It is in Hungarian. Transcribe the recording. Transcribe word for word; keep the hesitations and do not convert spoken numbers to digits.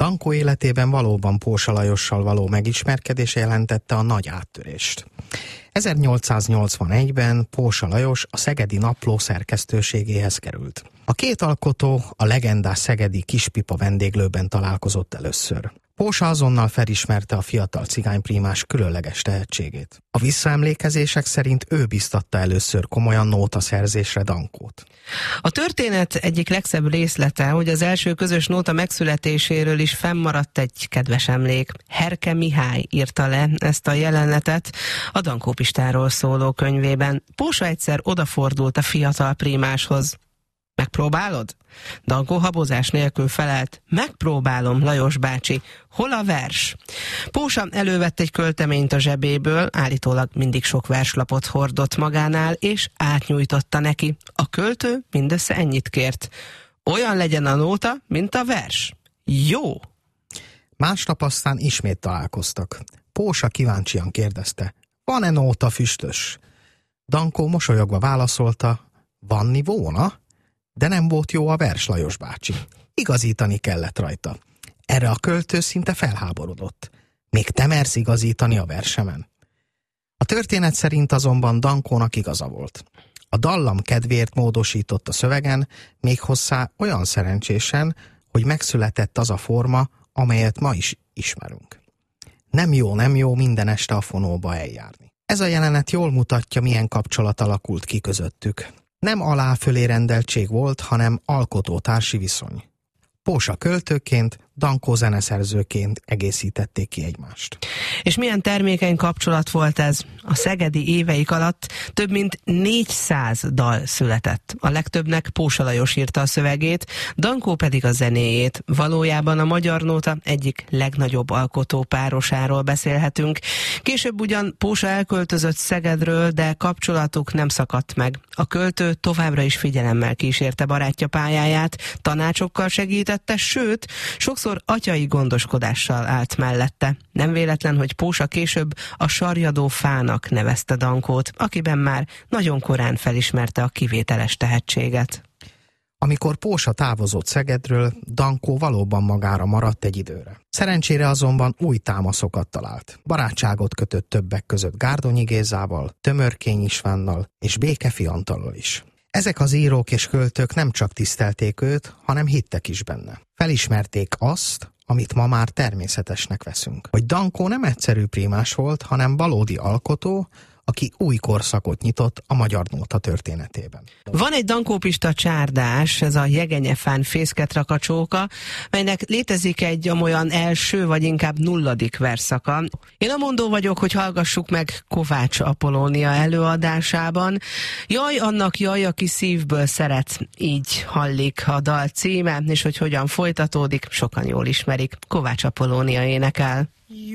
Dankó életében valóban Pósa Lajossal való megismerkedése jelentette a nagy áttörést. ezernyolcszáznyolcvanegyben Pósa Lajos a Szegedi Napló szerkesztőségéhez került. A két alkotó a legendás szegedi Kispipa vendéglőben találkozott először. Pósa azonnal felismerte a fiatal cigányprímás különleges tehetségét. A visszaemlékezések szerint ő biztatta először komolyan nótaszerzésre Dankót. A történet egyik legszebb részlete, hogy az első közös nóta megszületéséről is fennmaradt egy kedves emlék. Herke Mihály írta le ezt a jelenetet a Dankópistáról szóló könyvében. Pósa egyszer odafordult a fiatal prímáshoz. Megpróbálod? Dankó habozás nélkül felelt. Megpróbálom, Lajos bácsi. Hol a vers? Pósa elővett egy költeményt a zsebéből, állítólag mindig sok verslapot hordott magánál, és átnyújtotta neki. A költő mindössze ennyit kért. Olyan legyen a nóta, mint a vers. Jó! Másnap aztán ismét találkoztak. Pósa kíváncsian kérdezte. Van-e nóta füstös? Dankó mosolyogva válaszolta. Van nivóna? De nem volt jó a vers, Lajos bácsi. Igazítani kellett rajta. Erre a költő szinte felháborodott. Még te mersz igazítani a versemen? A történet szerint azonban Dankónak igaza volt. A dallam kedvéért módosított a szövegen, méghozzá olyan szerencsésen, hogy megszületett az a forma, amelyet ma is ismerünk. Nem jó, nem jó minden este a fonóba eljárni. Ez a jelenet jól mutatja, milyen kapcsolat alakult ki közöttük. Nem alá-fölé rendeltség volt, hanem alkotótársi viszony. Pósa költőként, Dankó zeneszerzőként egészítették ki egymást. És milyen termékeny kapcsolat volt ez? A szegedi éveik alatt több mint négyszáz dal született. A legtöbbnek Pósa Lajos írta a szövegét, Dankó pedig a zenéjét. Valójában a magyar nóta egyik legnagyobb alkotópárosáról beszélhetünk. Később ugyan Pósa elköltözött Szegedről, de kapcsolatuk nem szakadt meg. A költő továbbra is figyelemmel kísérte barátja pályáját, tanácsokkal segítette, sőt, sokszor atyai gondoskodással állt mellette. Nem véletlen, hogy Pósa később a sarjadó fának nevezte Dankót, akiben már nagyon korán felismerte a kivételes tehetséget. Amikor Pósa távozott Szegedről, Dankó valóban magára maradt egy időre. Szerencsére azonban új támaszokat talált. Barátságot kötött többek között Gárdonyi Gézával, Tömörkény Istvánnal és Békefi Antallal is. Ezek az írók és költők nem csak tisztelték őt, hanem hittek is benne. Felismerték azt, amit ma már természetesnek veszünk. Hogy Dankó nem egyszerű prímás volt, hanem valódi alkotó, aki új korszakot nyitott a magyar nóta történetében. Van egy Dankópista csárdás, ez a Jegenyefán fészketrakacsóka, melynek létezik egy amolyan első, vagy inkább nulladik verszaka. Én amondó vagyok, hogy hallgassuk meg Kovács Apolónia előadásában. Jaj, annak jaj, aki szívből szeret, így hallik a dal címe, és hogy hogyan folytatódik, sokan jól ismerik. Kovács Apolónia énekel.